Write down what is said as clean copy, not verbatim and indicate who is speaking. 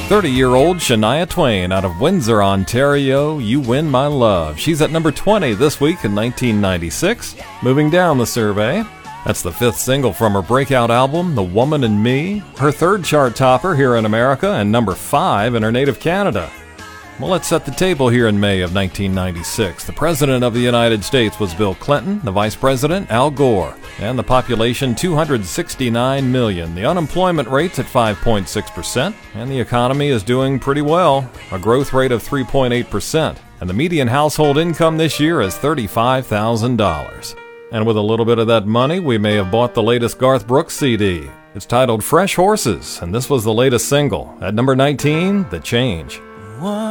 Speaker 1: 30-year-old Shania Twain out of Windsor, Ontario, You Win My Love. She's at number 20 this week in 1996. Moving down the survey, that's the fifth single from her breakout album, The Woman in Me, her third chart topper here in America, and number 5 in her native Canada. Well, let's set the table here in May of 1996. The President of the United States was Bill Clinton, the Vice President, Al Gore, and the population 269 million. The unemployment rate's at 5.6%, and the economy is doing pretty well, a growth rate of 3.8%, and the median household income this year is $35,000. And with a little bit of that money, we may have bought the latest Garth Brooks CD. It's titled Fresh Horses, and this was the latest single. At number 19, The Change.